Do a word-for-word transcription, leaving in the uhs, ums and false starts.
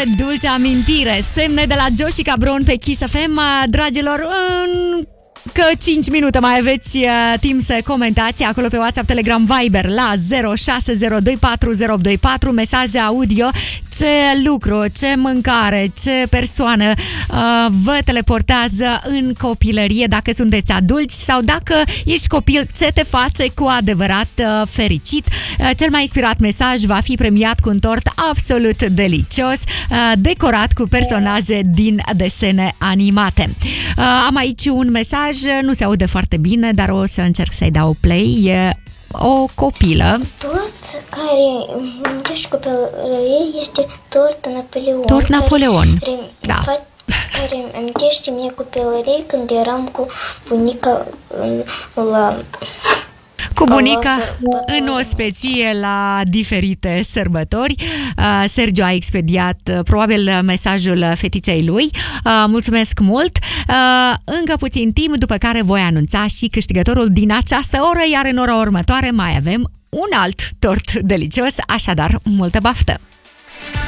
dulce amintire. Semne de la Josh și Cabron pe Kiss F M. Dragilor, în că cinci minute mai aveți uh, timp să comentați acolo pe WhatsApp, Telegram, Viber la zero șase zero doi patru zero opt doi patru, mesaje audio, ce lucru, ce mâncare, ce persoană uh, vă teleportează în copilărie, dacă sunteți adulți sau dacă ești copil, ce te face cu adevărat uh, fericit. Uh, cel mai inspirat mesaj va fi premiat cu un tort absolut delicios, uh, decorat cu personaje din desene animate. Uh, am aici un mesaj, nu se aude foarte bine, dar o să încerc să-i dau play. E o copilă. Tort care amintește copilărie este tort Napoleon. Tort Napoleon, care, da. Care amintește mie copilărie când eram cu bunica la... Cu bunica în ospeție la diferite sărbători. Sergiu a expediat probabil mesajul fetiței lui. Mulțumesc mult! Încă puțin timp, după care voi anunța și câștigătorul din această oră, iar în ora următoare mai avem un alt tort delicios, așadar multă baftă!